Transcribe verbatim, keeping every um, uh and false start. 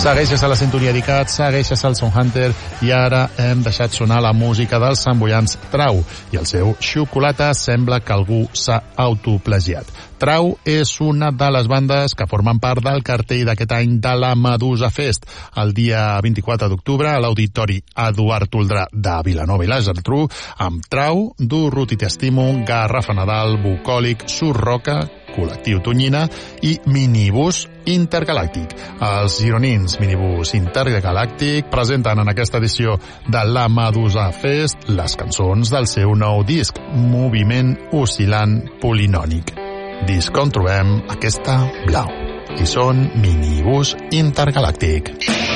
Segueixes a la sintonia d'ICAT, segueixes al Sound Hunter i ara hem deixat sonar la música dels samboians Trau i el seu Xocolata sembla que algú s'ha autoplagiat. Trau és una de les bandes que formen part del cartell d'aquest any de la Medusa Fest. El dia vint-i-quatre d'octubre a l'Auditori Eduard Toldrà de Vilanova i la Geltrú amb Trau, Durruti i T'estimo, Garrafa Nadal, Bucòlic, Surroca, Col·lectiu Tonyina i Minibús Intergalàctic. Els gironins Minibús Intergalàctic presenten en aquesta edició de la Medusa Fest les cançons del seu nou disc, Moviment Oscil·lant Polinònic. Disc on trobem aquesta blau. I són Minibús Intergalàctic.